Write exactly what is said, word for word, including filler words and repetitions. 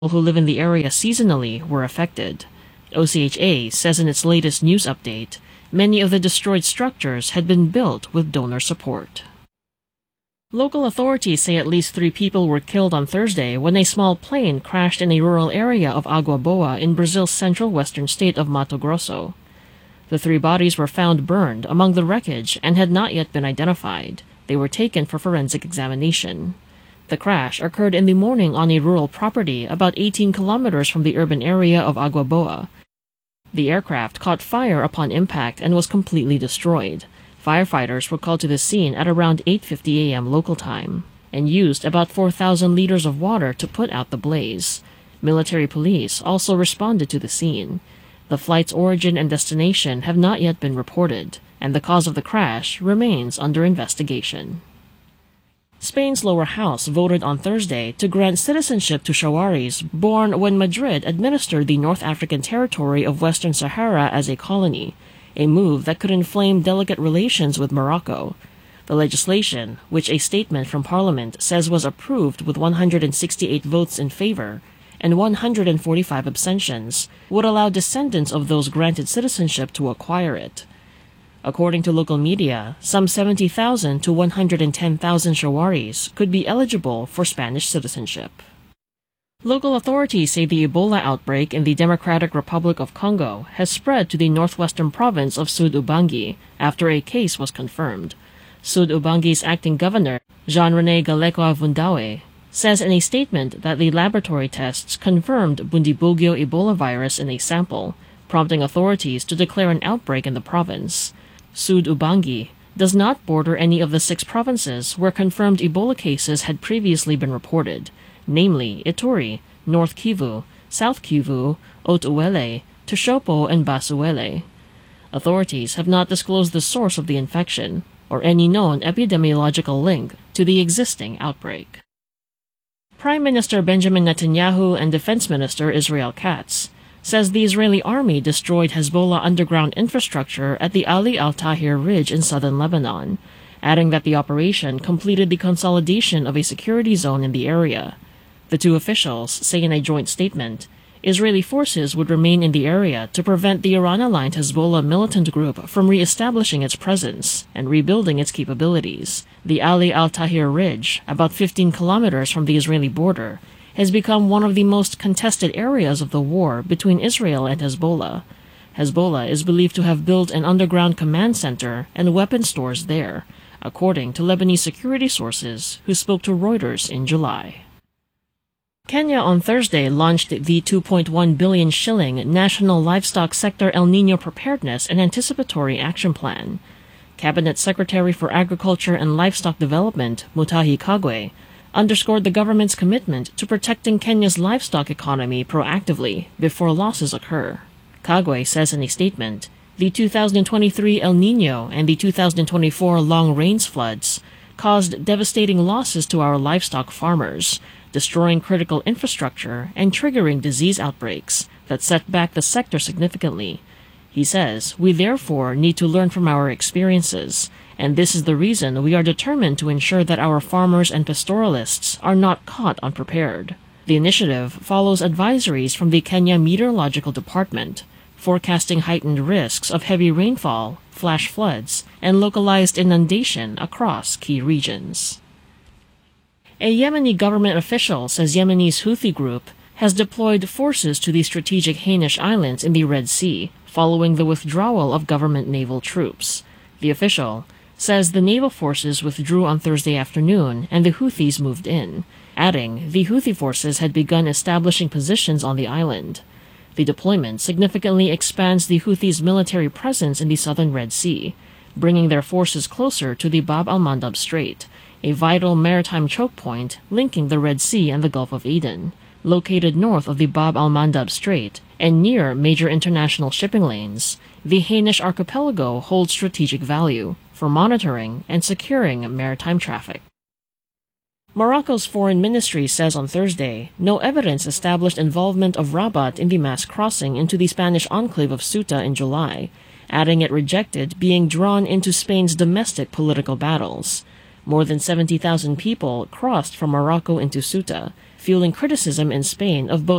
who live in the area seasonally were affected. O C H A says in its latest news update, many of the destroyed structures had been built with donor support. Local authorities say at least three people were killed on Thursday when a small plane crashed in a rural area of Agua Boa in Brazil's central western state of Mato Grosso. The three bodies were found burned among the wreckage and had not yet been identified. They were taken for forensic examination. The crash occurred in the morning on a rural property about eighteen kilometers from the urban area of Agua Boa. The aircraft caught fire upon impact and was completely destroyed. Firefighters were called to the scene at around eight fifty a m local time and used about four thousand liters of water to put out the blaze. Military police also responded to the scene. The flight's origin and destination have not yet been reported, and the cause of the crash remains under investigation. Spain's lower house voted on Thursday to grant citizenship to Shawaris born when Madrid administered the North African territory of Western Sahara as a colony, a move that could inflame delicate relations with Morocco. The legislation, which a statement from Parliament says was approved with one hundred sixty-eight votes in favor and one hundred forty-five abstentions, would allow descendants of those granted citizenship to acquire it. According to local media, some seventy thousand to one hundred ten thousand Shawaris could be eligible for Spanish citizenship. Local authorities say the Ebola outbreak in the Democratic Republic of Congo has spread to the northwestern province of Sud Ubangi after a case was confirmed. Sud Ubangi's acting governor, Jean-René Galekwa Vundawe, says in a statement that the laboratory tests confirmed Bundibugyo Ebola virus in a sample, prompting authorities to declare an outbreak in the province. Sud Ubangi does not border any of the six provinces where confirmed Ebola cases had previously been reported, namely Ituri, North Kivu, South Kivu, Haut-Uele, Toshopo, and Basuele. Authorities have not disclosed the source of the infection or any known epidemiological link to the existing outbreak. Prime Minister Benjamin Netanyahu and Defense Minister Israel Katz says the Israeli army destroyed Hezbollah underground infrastructure at the Ali al-Tahir Ridge in southern Lebanon, adding that the operation completed the consolidation of a security zone in the area. The two officials say in a joint statement, Israeli forces would remain in the area to prevent the Iran-aligned Hezbollah militant group from re-establishing its presence and rebuilding its capabilities. The Ali al-Tahir Ridge, about fifteen kilometers from the Israeli border, has become one of the most contested areas of the war between Israel and Hezbollah. Hezbollah is believed to have built an underground command center and weapon stores there, according to Lebanese security sources who spoke to Reuters in July. Kenya on Thursday launched the two point one billion shilling National Livestock Sector El Niño Preparedness and Anticipatory Action Plan. Cabinet Secretary for Agriculture and Livestock Development, Mutahi Kagwe, underscored the government's commitment to protecting Kenya's livestock economy proactively before losses occur. Kagwe says in a statement, the two thousand twenty-three El Niño and the two thousand twenty-four long rains floods caused devastating losses to our livestock farmers, destroying critical infrastructure and triggering disease outbreaks that set back the sector significantly. He says, we therefore need to learn from our experiences, and this is the reason we are determined to ensure that our farmers and pastoralists are not caught unprepared. The initiative follows advisories from the Kenya Meteorological Department, forecasting heightened risks of heavy rainfall, flash floods, and localized inundation across key regions. A Yemeni government official says Yemeni's Houthi group has deployed forces to the strategic Hanish Islands in the Red Sea following the withdrawal of government naval troops. The official says the naval forces withdrew on Thursday afternoon and the Houthis moved in, adding the Houthi forces had begun establishing positions on the island. The deployment significantly expands the Houthis' military presence in the southern Red Sea, bringing their forces closer to the Bab al-Mandab Strait, a vital maritime choke point linking the Red Sea and the Gulf of Aden. Located north of the Bab al-Mandab Strait and near major international shipping lanes, the Hanish archipelago holds strategic value for monitoring and securing maritime traffic. Morocco's foreign ministry says on Thursday no evidence established involvement of Rabat in the mass crossing into the Spanish enclave of Ceuta in July, adding it rejected being drawn into Spain's domestic political battles. More than seventy thousand people crossed from Morocco into Ceuta, fueling criticism in Spain of both